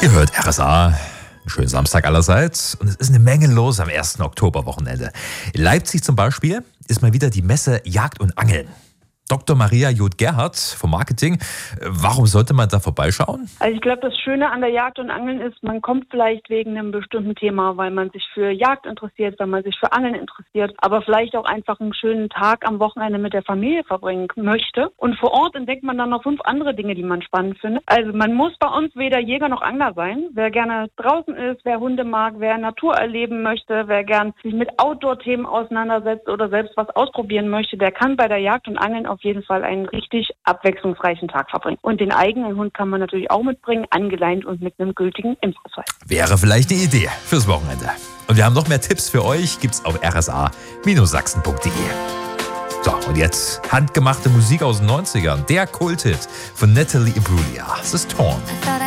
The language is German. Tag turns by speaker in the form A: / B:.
A: Ihr hört RSA. Einen schönen Samstag allerseits. Und es ist eine Menge los am 1. Oktoberwochenende. In Leipzig zum Beispiel ist mal wieder die Messe Jagd und Angeln. Dr. Maria Joth-Gerhardt vom Marketing. Warum sollte man da vorbeischauen?
B: Also ich glaube, das Schöne an der Jagd und Angeln ist, man kommt vielleicht wegen einem bestimmten Thema, weil man sich für Jagd interessiert, weil man sich für Angeln interessiert, aber vielleicht auch einfach einen schönen Tag am Wochenende mit der Familie verbringen möchte. Und vor Ort entdeckt man dann noch 5 andere Dinge, die man spannend findet. Also man muss bei uns weder Jäger noch Angler sein. Wer gerne draußen ist, wer Hunde mag, wer Natur erleben möchte, wer gern sich mit Outdoor-Themen auseinandersetzt oder selbst was ausprobieren möchte, der kann bei der Jagd und Angeln auf jeden Fall einen richtig abwechslungsreichen Tag verbringen. Und den eigenen Hund kann man natürlich auch mitbringen, angeleint und mit einem gültigen Impfausweis.
A: Wäre vielleicht eine Idee fürs Wochenende. Und wir haben noch mehr Tipps für euch, gibt's auf rsa-sachsen.de. So, und jetzt handgemachte Musik aus den 90ern. Der Kulthit von Natalie Imbruglia. Es ist Torn.